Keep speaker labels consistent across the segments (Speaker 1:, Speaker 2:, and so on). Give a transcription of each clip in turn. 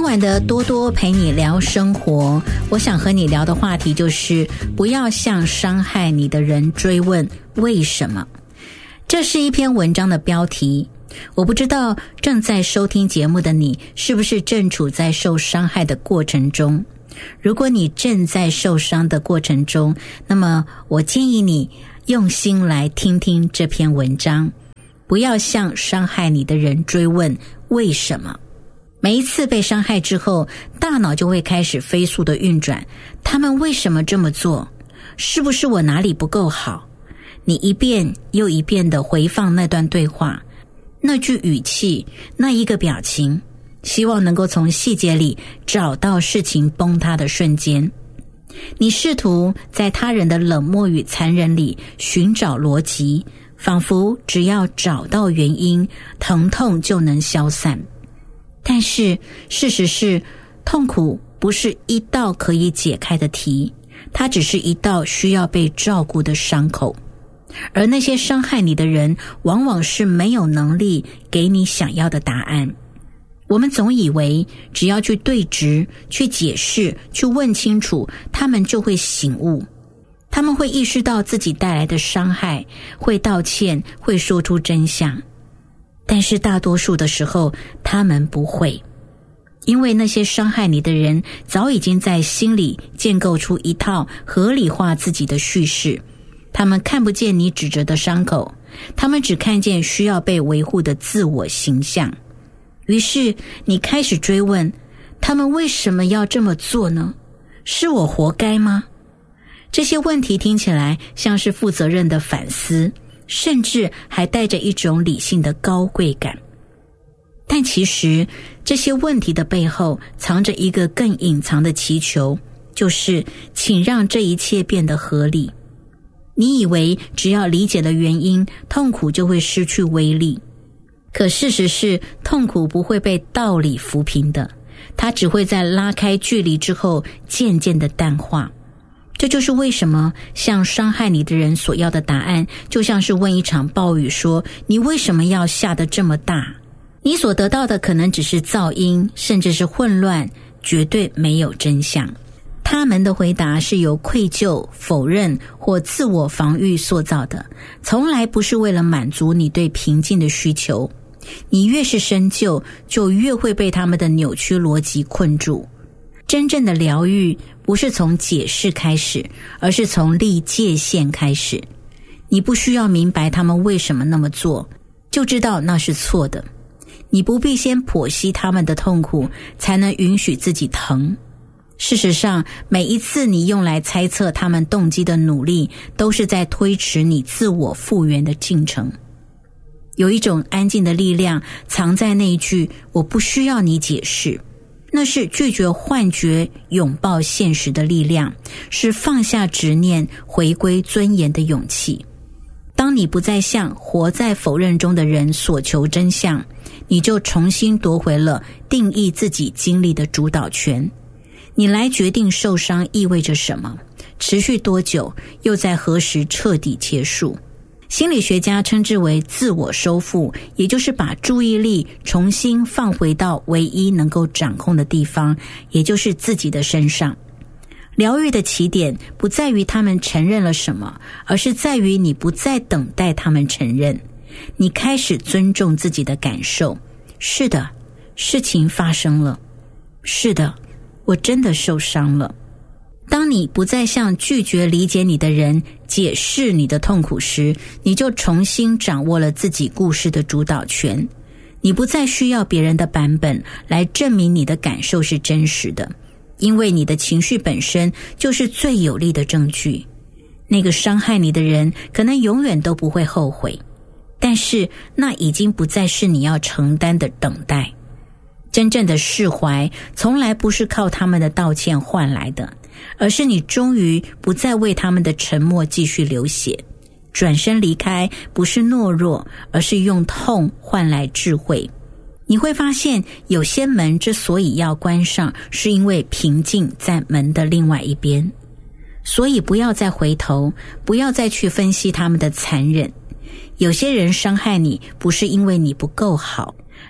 Speaker 1: 晚的多多陪你聊生活，我想和你聊的话题就是不要向伤害你的人追问为什么。这是一篇文章的标题，我不知道正在收听节目的你是不是正处在受伤害的过程中。如果你正在受伤的过程中，那么我建议你用心来听听这篇文章，不要向伤害你的人追问为什么。每一次被伤害之后，大脑就会开始飞速的运转，他们为什么这么做？是不是我哪里不够好？你一遍又一遍地回放那段对话，那句语气，那一个表情，希望能够从细节里找到事情崩塌的瞬间。你试图在他人的冷漠与残忍里寻找逻辑，仿佛只要找到原因，疼痛就能消散。但是事实是，痛苦不是一道可以解开的题，它只是一道需要被照顾的伤口。而那些伤害你的人，往往是没有能力给你想要的答案。我们总以为只要去对质、去解释、去问清楚，他们就会醒悟，他们会意识到自己带来的伤害，会道歉，会说出真相。但是大多数的时候，他们不会，因为那些伤害你的人早已经在心里建构出一套合理化自己的叙事。他们看不见你指着的伤口，他们只看见需要被维护的自我形象。于是你开始追问，他们为什么要这么做呢？是我活该吗？这些问题听起来像是负责任的反思，甚至还带着一种理性的高贵感。但其实这些问题的背后藏着一个更隐藏的祈求，就是请让这一切变得合理。你以为只要理解了原因，痛苦就会失去威力。可事实是，痛苦不会被道理抚平的，它只会在拉开距离之后渐渐的淡化。这就是为什么向伤害你的人所要的答案，就像是问一场暴雨说，你为什么要下得这么大？你所得到的可能只是噪音，甚至是混乱，绝对没有真相。他们的回答是由愧疚、否认或自我防御塑造的，从来不是为了满足你对平静的需求。你越是深究，就越会被他们的扭曲逻辑困住。真正的疗愈不是从解释开始，而是从立界限开始。你不需要明白他们为什么那么做，就知道那是错的。你不必先剖析他们的痛苦，才能允许自己疼。事实上，每一次你用来猜测他们动机的努力，都是在推迟你自我复原的进程。有一种安静的力量藏在那一句我不需要你解释，那是拒绝幻觉，拥抱现实的力量，是放下执念，回归尊严的勇气。当你不再向活在否认中的人所求真相，你就重新夺回了定义自己经历的主导权。你来决定受伤意味着什么，持续多久，又在何时彻底结束。心理学家称之为自我收复，也就是把注意力重新放回到唯一能够掌控的地方，也就是自己的身上。疗愈的起点不在于他们承认了什么，而是在于你不再等待他们承认，你开始尊重自己的感受。是的，事情发生了。是的，我真的受伤了。当你不再向拒绝理解你的人解释你的痛苦时，你就重新掌握了自己故事的主导权。你不再需要别人的版本来证明你的感受是真实的，因为你的情绪本身就是最有力的证据。那个伤害你的人可能永远都不会后悔，但是那已经不再是你要承担的等待。真正的释怀从来不是靠他们的道歉换来的，而是你终于不再为他们的沉默继续流血。转身离开不是懦弱，而是用痛换来智慧。你会发现，有些门之所以要关上，是因为平静在门的另外一边。所以不要再回头，不要再去分析他们的残忍。有些人伤害你，不是因为你不够好，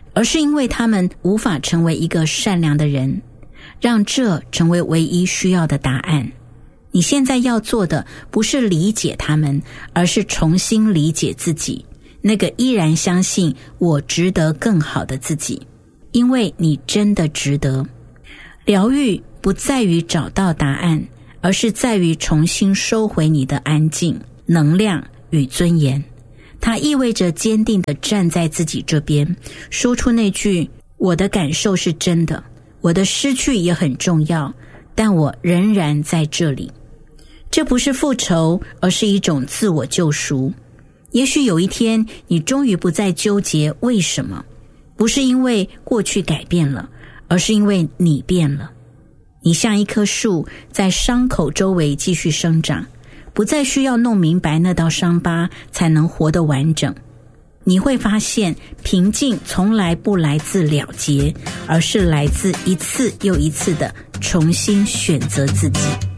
Speaker 1: 而是因为他们无法成为一个善良的人，让这成为唯一需要的答案。你现在要做的不是理解他们，而是重新理解自己，那个依然相信我值得更好的自己，因为你真的值得。疗愈不在于找到答案，而是在于重新收回你的安静、能量与尊严。它意味着坚定地站在自己这边，说出那句我的感受是真的，我的失去也很重要，但我仍然在这里。这不是复仇，而是一种自我救赎。也许有一天你终于不再纠结为什么，不是因为过去改变了，而是因为你变了。你像一棵树，在伤口周围继续生长，不再需要弄明白那道伤疤才能活得完整。你会发现，平静从来不来自了结，而是来自一次又一次的重新选择自己。